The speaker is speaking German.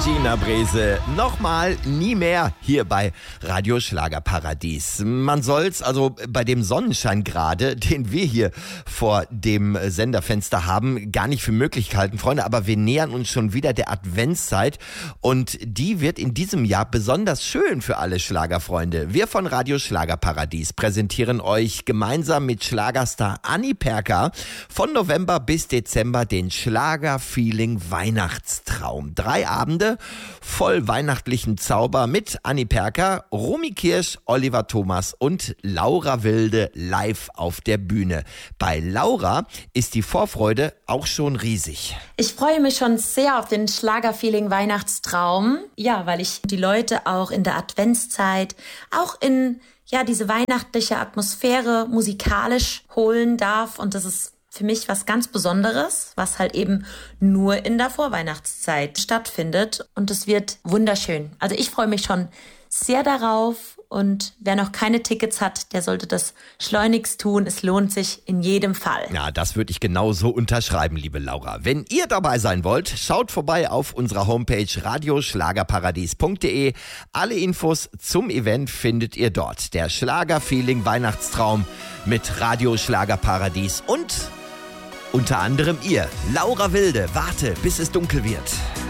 Gina Brese, nochmal nie mehr hier bei Radio Schlagerparadies. Man soll's also bei dem Sonnenschein gerade, den wir hier vor dem Senderfenster haben, gar nicht für möglich halten, Freunde, aber wir nähern uns schon wieder der Adventszeit und die wird in diesem Jahr besonders schön für alle Schlagerfreunde. Wir von Radio Schlagerparadies präsentieren euch gemeinsam mit Schlagerstar Anni Perka von November bis Dezember den Schlager-Feeling Weihnachtstraum. 3 Abende voll weihnachtlichen Zauber mit Anni Perka, Romy Kirsch, Oliver Thomas und Laura Wilde live auf der Bühne. Bei Laura ist die Vorfreude auch schon riesig. Ich freue mich schon sehr auf den Schlager-Feeling Weihnachtstraum. Ja, weil ich die Leute auch in der Adventszeit, auch in diese weihnachtliche Atmosphäre musikalisch holen darf. Und das ist für mich was ganz Besonderes, was halt eben nur in der Vorweihnachtszeit stattfindet. Und es wird wunderschön. Also ich freue mich schon sehr darauf. Und wer noch keine Tickets hat, der sollte das schleunigst tun. Es lohnt sich in jedem Fall. Ja, das würde ich genauso unterschreiben, liebe Laura. Wenn ihr dabei sein wollt, schaut vorbei auf unserer Homepage radioschlagerparadies.de. Alle Infos zum Event findet ihr dort. Der Schlager-Feeling Weihnachtstraum mit Radio Schlagerparadies und unter anderem ihr, Laura Wilde. Warte, bis es dunkel wird.